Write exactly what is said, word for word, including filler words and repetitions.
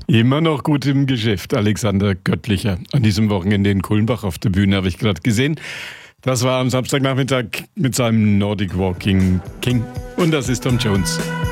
Immer noch gut im Geschäft, Alexander Göttlicher. An diesem Wochenende in Kulmbach auf der Bühne habe ich gerade gesehen. Das war am Samstagnachmittag mit seinem Nordic Walking King. Und das ist Tom Jones.